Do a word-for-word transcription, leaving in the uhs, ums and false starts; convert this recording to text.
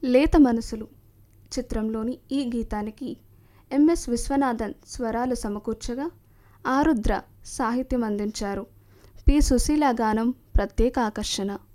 లేత మనసులు చిత్రంలోని ఈ గీతానికి ఎంఎస్ విశ్వనాథన్ స్వరాలు సమకూర్చగా ఆరుద్ర సాహిత్యం అందించారు. పి సుశీల గానం ప్రత్యేక ఆకర్షణ.